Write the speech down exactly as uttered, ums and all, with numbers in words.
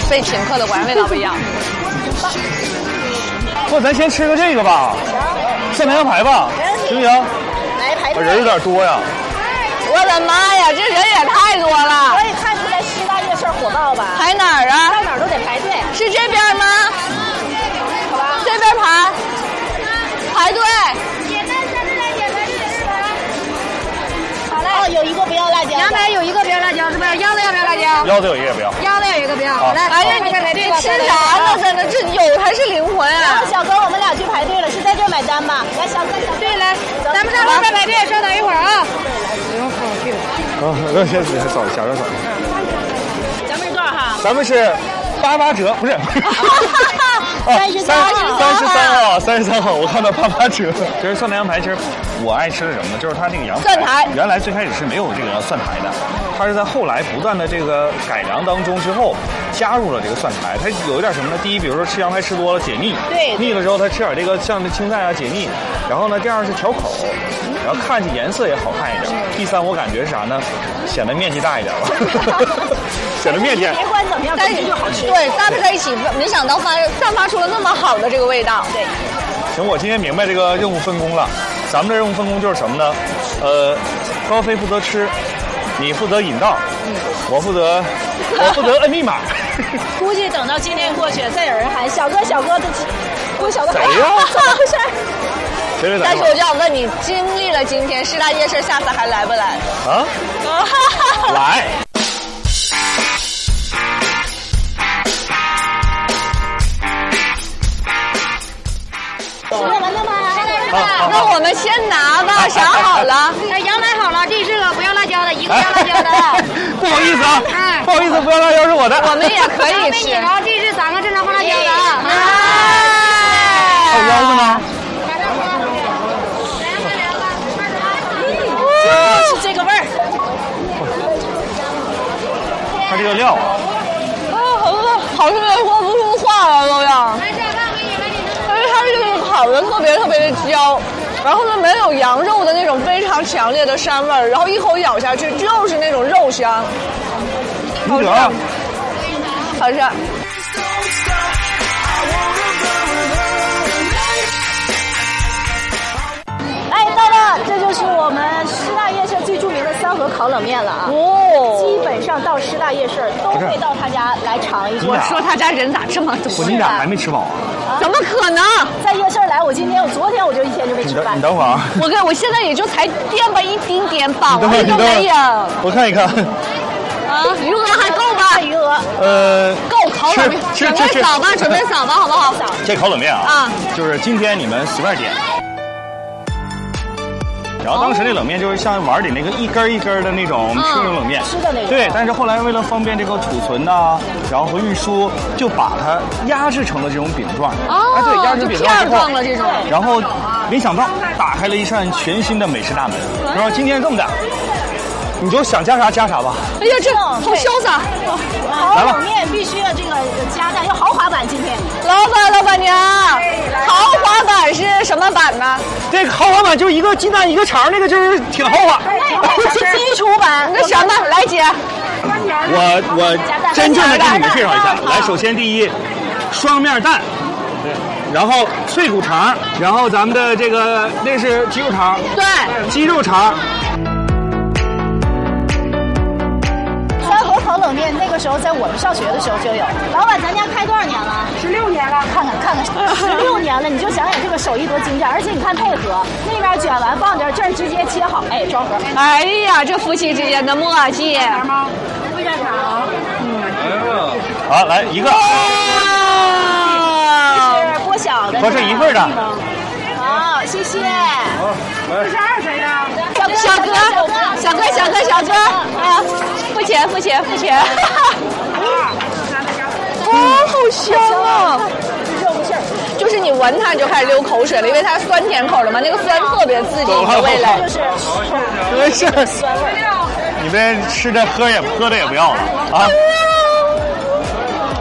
被请客的，果然味道不一样。 不，咱先吃个这个吧，涮羊排吧，行不行？ 来排队。 人有点多呀。 我的妈呀，这人也太多了！ 我也看出来师大夜市火爆吧？ 排哪儿啊？ 到哪儿都得排队。 是这边吗？ 好吧， 这边排，排队。 好嘞。哦，有一个不要辣椒。 羊排有一个不要辣椒，是不是？腰子要不要辣椒？ 腰子有一个不要。 腰子有一个不要。好嘞。 哎呀，你你吃啥呢？真的，这有才是灵魂啊！ 小哥，我们俩去排队了，是在这儿买单吧？来，小哥，小哥。 对，来，咱们上后边排队，稍等一会儿啊。不用放去了。 啊，那先先扫一下，让扫。 咱们是多少号？ 咱们是八八折，不是。 三十三号， 三十三号，三十三号，我看到八八折。其实蒜苔羊排，其实我爱吃的什么呢？就是它那个羊蒜苔， 原来最开始是没有这个蒜苔的，它是在后来不断的这个改良当中之后，加入了这个蒜苔。它有一点什么呢？第一，比如说吃羊排吃多了解腻， 对， 腻了之后它吃点这个像这青菜啊解腻。然后呢，第二是调口，然后看起颜色也好看一点。第三，我感觉是啥呢？显得面积大一点吧，显得面积。 别管怎么样，但是就好吃。 对，搭配在一起，没想到发散发出了那么好的这个味道。 对。 行，我今天明白这个任务分工了。咱们的任务分工就是什么呢？呃，高飞负责吃，你负责引道，嗯，我负责我负责摁密码。 估计等到今天过去，再有人喊小哥小哥的，我小哥谁呀？ 怎么回事？ 谁但是我就想问你，经历了今天师大夜市，下次还来不来？ 啊？来。 那我们先拿吧，想好了。 哎，羊排好了，这是个不要辣椒的，一个不要辣椒的。 不好意思啊，不好意思，不要辣椒是我的。 我们也可以吃。 然后这是三个正常放辣椒的啊。 还有腰子吗？ 就是这个味儿。 它这个料啊， 啊，好多好吃的说不出话了都要。因为它这个烤的特别特别的焦，然后呢没有羊肉的那种非常强烈的膻味儿，然后一口咬下去就是那种肉香，好吃，好吃。 哎，到了，这就是我们师大夜市最著名的三河烤冷面了啊！ 哦， 基本上到师大夜市都会到他家来尝一我说他家人咋这么多？ 你俩还没吃饱啊？ 怎么可能？ 在夜市来，我今天我昨天我就一天就没吃饭。 你等会儿啊！ 我跟我现在也就才垫吧一丁点，饱了都没有。 我看一看。 啊，余额还够吧？ 余额。 呃， 够烤冷面，准备扫吧，准备扫吧，好不好？ 这烤冷面啊， 啊， 就是今天你们随便点。然后当时那冷面就是像碗里那个一根一根的那种吃那种冷面， 吃的那种。 对，但是后来为了方便这个储存呐，然后和运输，就把它压制成了这种饼状。 哦， 哎，对，压制饼状之后， 了这种。 然后没想到打开了一扇全新的美食大门。然后今天这么的，你就想加啥加啥吧。 哎呀，这好潇洒！ 烤冷面必须要这个加蛋，要豪华版。今天， 老板老板娘，豪华版是什么版呢？ 这个豪华版就一个鸡蛋一个肠，那个就是挺豪华。 是基础版。 那什么，来姐， 我我真正的给你们介绍一下。来，首先第一，双面蛋，对，然后脆骨肠，然后咱们的这个那是鸡肉肠， 对， 鸡肉肠。 三河烤冷面那个时候在我们上学的时候就有。老板，咱家开多少年了？ 十六年了。 看看看看，十六年了，你就想想这个手艺多精湛，而且你看配合，那边卷完放点，这儿直接切好，哎，装盒。 哎呀，这夫妻之间的默契。 不卷肠。 嗯。好，来一个。 这是波小的。 合适一份的。 好，谢谢。 好，来。 这是二谁的？ 小哥，小哥，小哥，小哥，啊，付钱，付钱，付钱。哇，好香啊！ 热乎气儿， 就是你闻它你就开始流口水了，因为它酸甜口的嘛，那个酸特别刺激你的味蕾。 就是没事， 酸味。 你们吃的喝也喝的也不要了啊。